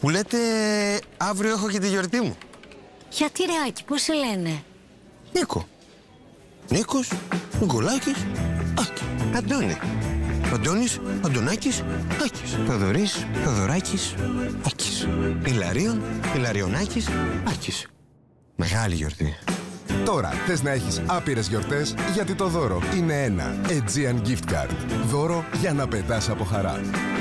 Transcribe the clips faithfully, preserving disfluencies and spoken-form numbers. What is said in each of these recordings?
Που λέτε αύριο έχω και τη γιορτή μου. Γιατί ρε Άκη, πώς σε λένε? Νίκο. Νίκος, Νικολάκης, Άκη. Αντώνη. Αντώνης, Αντωνάκης, Άκης. Θοδωρής, Θοδωράκης, Άκης. Ηλαρίων, Ηλαριονάκης, Άκης. Μεγάλη γιορτή. Τώρα θες να έχεις άπειρες γιορτές, γιατί το δώρο είναι ένα Aegean Gift Card. Δώρο για να πετάς από χαρά.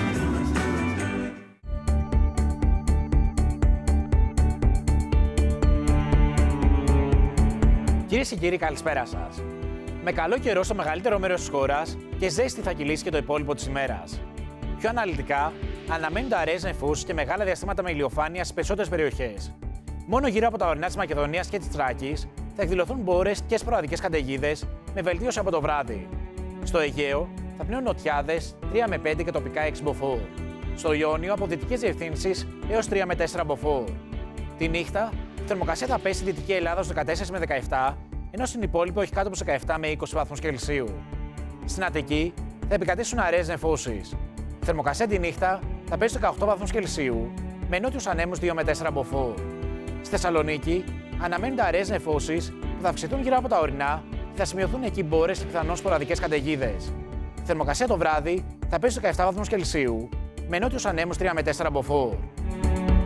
Κυρίες και κύριοι, καλησπέρα σας. Με καλό καιρό στο μεγαλύτερο μέρος της χώρας και ζέστη θα κυλήσει και το υπόλοιπο της ημέρας. Πιο αναλυτικά, αναμένονται αραιές νεφούς και μεγάλα διαστήματα με ηλιοφάνεια στις περισσότερες περιοχές. Μόνο γύρω από τα ορεινά της Μακεδονίας και της Θράκης θα εκδηλωθούν μπόρες και σποραδικές καταιγίδες με βελτίωση από το βράδυ. Στο Αιγαίο θα πνέουν νοτιάδες τρία με πέντε και τοπικά έξι μποφόρ. Στο Ιόνιο από δυτικές διευθύνσεις έως τρία με τέσσερα μποφόρ. Τη νύχτα η θερμοκρασία θα πέσει στη Δυτική Ελλάδα στους δεκατέσσερα με δεκαεπτά, ενώ στην υπόλοιπη όχι κάτω από τους δεκαεπτά με είκοσι βαθμούς Κελσίου. Στην Αττική θα επικρατήσουν αραιές νεφώσεις. Η θερμοκρασία τη νύχτα θα πέσει στους δεκαοκτώ βαθμούς Κελσίου, με νότιους ανέμους δύο με τέσσερα μποφόρ. Στη Θεσσαλονίκη αναμένονται αραιές νεφώσεις που θα αυξηθούν γύρω από τα ορεινά και θα σημειωθούν εκεί μπόρες και πιθανώς σποραδικές καταιγίδες. Η θερμοκρασία το βράδυ θα πέσει στους δεκαεπτά βαθμούς Κελσίου, με νότιους ανέμους τρία με τέσσερα μποφόρ.